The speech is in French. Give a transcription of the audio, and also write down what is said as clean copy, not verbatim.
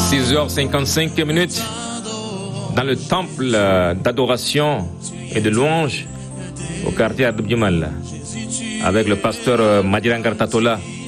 6h55 dans le temple d'adoration et de louange au quartier Abdoubimal avec le pasteur Madiran Gartatola.